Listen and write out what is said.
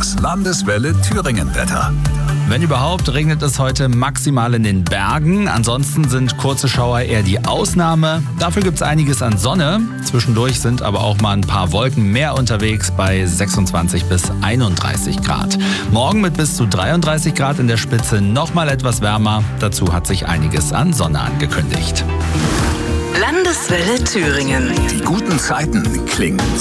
Das Landeswelle Thüringen-Wetter. Wenn überhaupt, regnet es heute maximal in den Bergen. Ansonsten sind kurze Schauer eher die Ausnahme. Dafür gibt es einiges an Sonne. Zwischendurch sind aber auch mal ein paar Wolken mehr unterwegs bei 26 bis 31 Grad. Morgen mit bis zu 33 Grad in der Spitze nochmal etwas wärmer. Dazu hat sich einiges an Sonne angekündigt. Landeswelle Thüringen. Die guten Zeiten klingen